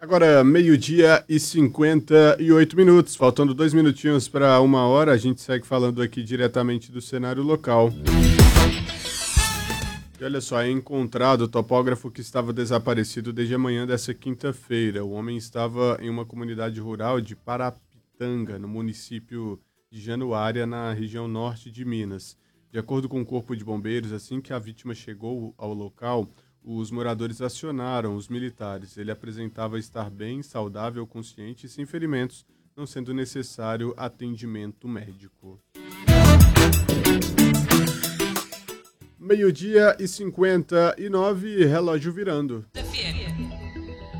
Agora, meio-dia e 58 minutos, faltando 2 minutinhos para 1 hora, a gente segue falando aqui diretamente do cenário local. E olha só, é encontrado o topógrafo que estava desaparecido desde a manhã dessa quinta-feira. O homem estava em uma comunidade rural de Parapitanga, no município de Januária, na região norte de Minas. De acordo com o Corpo de Bombeiros, assim que a vítima chegou ao local, os moradores acionaram os militares. Ele apresentava estar bem, saudável, consciente e sem ferimentos, não sendo necessário atendimento médico. Meio-dia e 59, relógio virando.